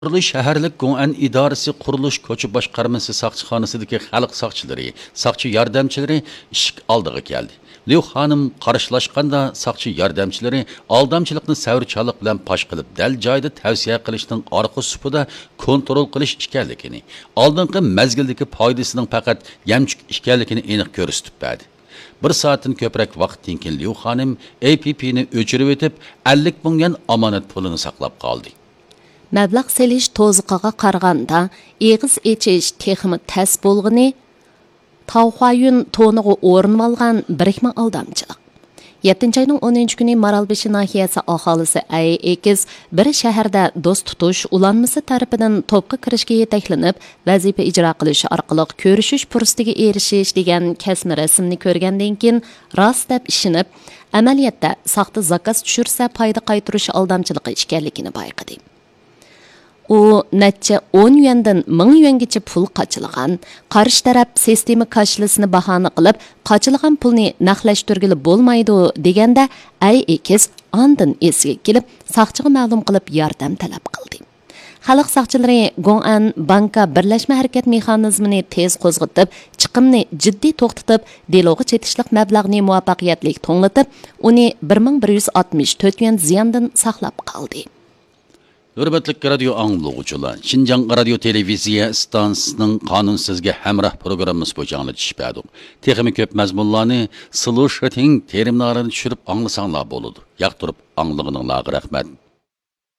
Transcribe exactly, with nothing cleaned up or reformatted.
Qurilish shaharlik Gong'an idorasi qurilish ko'cha boshqarmasi soqchixonasidagi xalq soqchilari, soqchi yordamchilari eshik oldiga keldi. Liu xonim qarshilashganda soqchi yordamchilari aldamchilikni savrchanlik bilan fosh qilib, dal joyida tavsiya qilishning orqa supida kontrol qilish ekanligini, oldingi mazgildagi foydasining faqat yamchuk ekanligini aniq ko'rsatib berdi. Bir soatdan ko'proq vaqtdan keyin Liu xonim A P P'ni o'chirib o'tib, ellik ming yuan omonat pulini saqlab qoldi. Məbləğ seliş tozuqağa qarğanda, eğiz eçiş teximi təs bolğını, Tavxayun tonuğu orunub alğan birikmə aldamçılıq. yettinchi ayning o'ninchi kuni Maralbeshi nahiyasi aholisi A ekiz bir shaharda do'st tutish ulanmasi tarafidan to'pqa kirishga yetaklanib, vazifa ijro qilish orqali ko'rishish fursatiga erishish degan kasma rasmni ko'rgandan keyin rost deb ishinib, amaliyotda saxta zakaz tushirsa foyda qaytarish aldamchiligi ekanligini bayqadi. U necha o'n yuandan ming yuangacha pul qochilgan, qarshi taraf sistema kashlisini bahona qilib, qochilgan pulni naqlashtirgili bo'lmaydi deganda A ekiz ondan esiga kelib, soqchiga ma'lum qilib yordam talab qildi. Xalq soqchilari Gong'an banka birlashma harakat mexanizmini tez qo'zg'atib, chiqimni jiddiy to'xtatib, deloga chetishliq mablag'ni muvaffaqiyatli to'nglatib, uni bir ming bir yuz oltmish to'rt yuan ziyondan saqlab qoldi. Hürmetlik radyo anglag'uchilar, Xinjiang radio televiziya stansiyasining qonunsizga hamroh programmasi bo'yicha anglitishib Texnik ko'p mazmunlarni Slushing terminalini tushirib anglasanglar bo'ladi. Yoqtirib anglag'ininglarga rahmat.